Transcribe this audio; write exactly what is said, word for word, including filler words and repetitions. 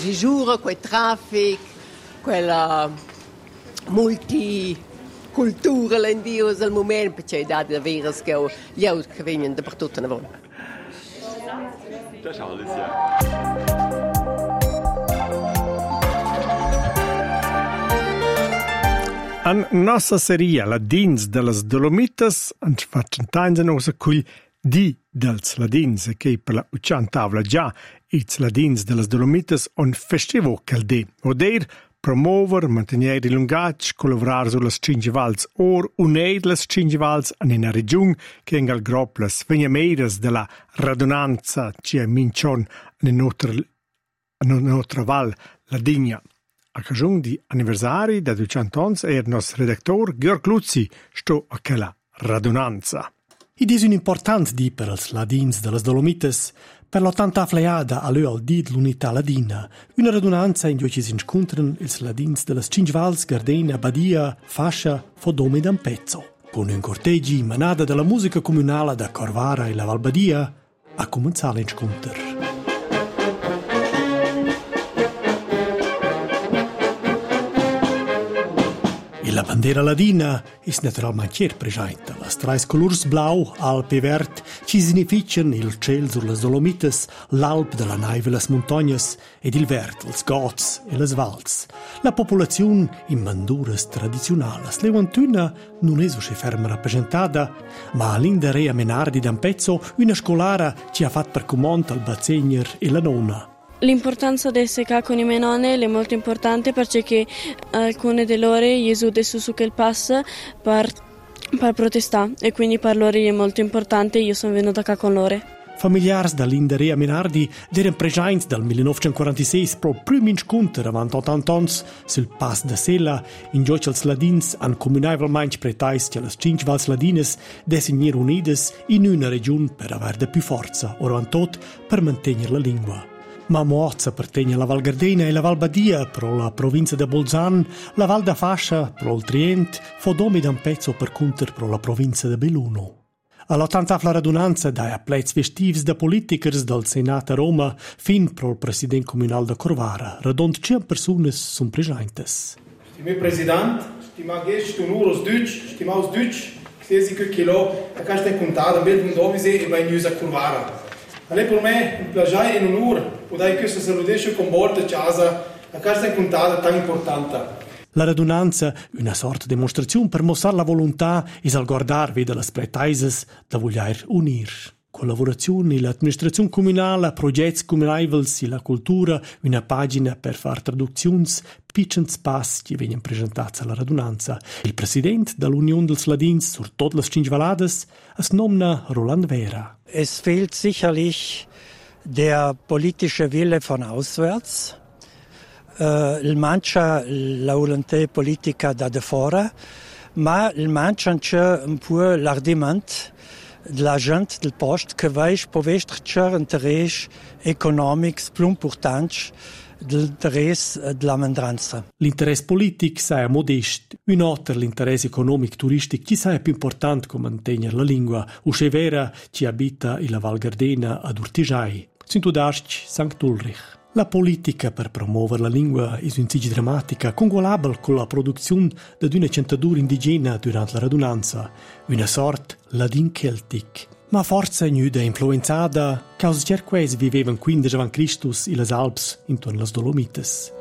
si giura, quel traffic, quella multicultura l'endios al moment, perché da da veras che gli auto che vengono da per tutta la volta. Das ist alles, ja. An nossa seria Ladins de las Dolomitas ens facen tainza nosa cul di dels Ladins e che per la uccian tavla già ils Ladins de las Dolomitas on festivo calde. Oder promover, mantenere lungatg, collaborar su las Cingivals or uneid las Cingivals an una region che engal grop las vegnameras de la radunanza ci è mincion in nostra, in nostra val Ladigna. A cagiun di anniversari da duecento ans er nos redactor Georg Luzzi sto a quella radunanza. Id es un important di per els ladins de las Dolomites, per l'ottanta fleada a lui al di l'unità ladina, una radunanza in cui si incontran els ladins de las Cingivals, Gardena, Badia, Fascia, Fodome e Dampezzo. Con un cortegi manada della musica comunale da Corvara e la Val Badia, a cominciare l'incontro. La bandera ladina is naturalmente chier presente. Las trais colors blau, alp e vert ci significan il ciel sur las Dolomites, l'alp de la naive e las montagnas ed il vert, els gots e las vals. La popolazione in manduras tradizionales. Leuantuna non es usce ferma rappresentata, ma all'inda Rea Menardi d'Ampezzo una scolara ci ha fatto per comont al Bazzegner e la nonna. L'importanza di essere qua con i miei nonni è molto importante perché alcune di loro Gesù adesso su che passa per, per protestare e quindi per loro è molto importante e io sono venuta qua con loro. Familiars da Linda Rea Menardi erano presenti dal millenovecentoquarantasei pro primo incontro avanti ottanta anni sul Pass da Sella in cui els ladins hanno comunevolmente pretais che le Cingivals ladines designer unides in una regione per avere più forza, orantot per mantenere la lingua. Ma Moazza pertenne alla Val Gardena e la Val Badia pro la provincia de Bolzan, la Val da Fascia pro il Trient, Fodome e Dampezzo per conter pro la provincia de Belluno. All'ottantafla radunanza dai applets festivs da politikers del Senat a Roma fin pro il president comunal de Corvara, radont cien persones sun presentes. Stimé president, stimá gest un uros Deutsch, stimaus Deutsch, clesi che kilo, da casta contada bel un dovise e vai news a Corvara. Ale per me un piacere e un onore poter questa saludesce con volta casa a questa contata tan importante. La radunanza, una sorta de dimostrazione per mostrare la volontà e al guardar vede le pretaises da voler unir. Collaborazione, l'amministrazione comunale, progetti comunali e la cultura, una pagina per fare traduzioni, piccoli passi che vengono presentati alla radunanza. Il presidente dell'Unione dels Ladins sur tutte le Cingivaladas es nomina Roland Vera. Es fehlt sicherlich der politische Wille von auswärts, uh, il manca la volontà politica da de fora, ma il manca anche un po' l'ardiment della gente del posto che veis povestrer interesse economics più importante dell'interesse della mandranza. L'interesse politico è modesto, un altro l'interesse economico turistico ci è più importante come mantenere la lingua. Usce vera ci abita in la Val Gardena ad Urtigiai, Sintudasc, Sankt Ulrich. La politica per promuovere la lingua è un signo drammatica, congolabile con la produzione di una centadura indigena durante la radunanza, una sorta ladin-celtic. Ma forza gnuda influenzata, causa cerquesi vivevano quindici avanti Cristo in les Alps intorno alle Dolomites.